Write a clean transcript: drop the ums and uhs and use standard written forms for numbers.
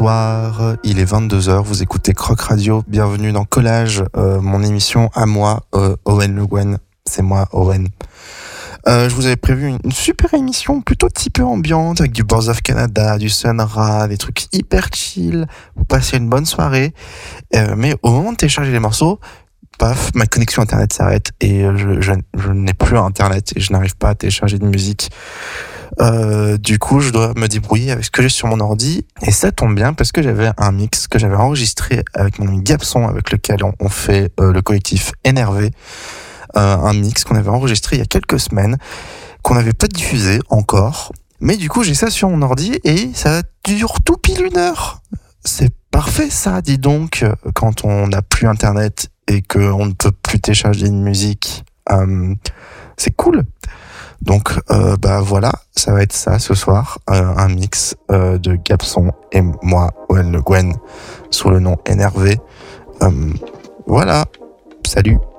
bonsoir, il est 22h, vous écoutez Croc Radio, bienvenue dans Collage, mon émission à moi, Owen Le Guen, c'est moi Owen. Je vous avais prévu une super émission plutôt typée ambiante avec du Boards of Canada, du Sun Ra, des trucs hyper chill, vous passez une bonne soirée, mais au moment de télécharger les morceaux, paf, ma connexion internet s'arrête et je n'ai plus internet et je n'arrive pas à télécharger de musique. Du coup, je dois me débrouiller avec ce que j'ai sur mon ordi et ça tombe bien parce que j'avais un mix que j'avais enregistré avec mon ami Gabson avec lequel on fait le collectif Énervé, un mix qu'on avait enregistré il y a quelques semaines qu'on n'avait pas diffusé encore, mais du coup j'ai ça sur mon ordi et ça dure tout pile 1 heure. C'est parfait ça, dis donc, quand on n'a plus internet et qu'on ne peut plus télécharger une musique, c'est cool. Donc voilà, ça va être ça ce soir, un mix de Gabson et moi, Owen Le Guen, sous le nom Énervé. Voilà, salut.